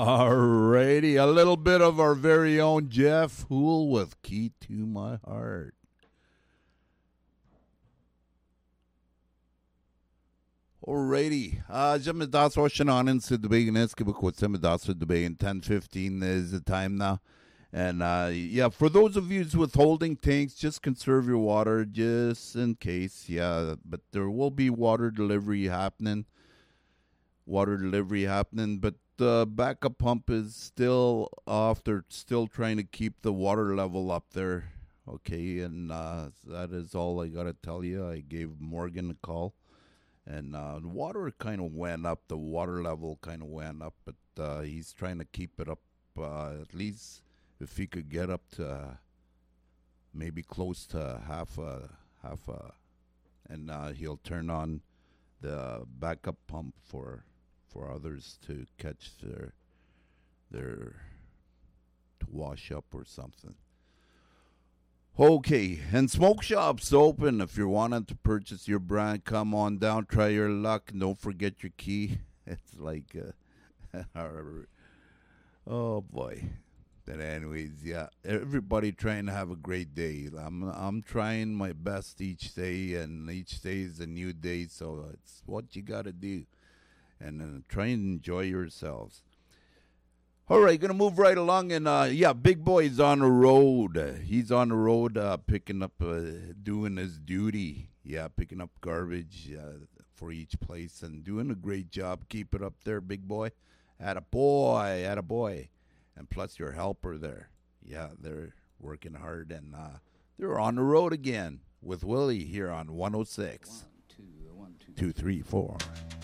Alrighty, a little bit of our very own Jeff Hool with Key to My Heart. Alrighty, Jimmy watching on into the big Neskibuk with Jimmy with the big 10:15 is the time now. And yeah, for those of you withholding tanks, just conserve your water just in case. Yeah, but there will be water delivery happening. But the backup pump is still off. They're still trying to keep the water level up there. Okay, and that is all I got to tell you. I gave Morgan a call, and the water kind of went up. The water level kind of went up, but he's trying to keep it up. At least if he could get up to maybe close to half a, and he'll turn on the backup pump for others to catch their to wash up or something. Okay, and smoke shops open. If you're wanting to purchase your brand, come on down, try your luck, and don't forget your key. It's like, oh boy. But anyways, yeah, everybody trying to have a great day. I'm trying my best each day, and each day is a new day, so it's what you got to do. And try and enjoy yourselves. All right, going to move right along. And, yeah, Big Boy's on the road. He's on the road picking up, doing his duty. Yeah, picking up garbage for each place and doing a great job. Keep it up there, Big Boy. Attaboy. And plus your helper there. Yeah, they're working hard. And they're on the road again with Willie here on 106. 1, 2, 1, 2, 2, 3, 4.